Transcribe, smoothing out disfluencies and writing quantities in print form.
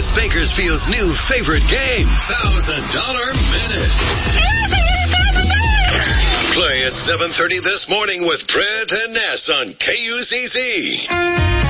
It's Bakersfield's new favorite game, $1,000 Minute. Play at 7:30 this morning with Brett and Ness on KUCC.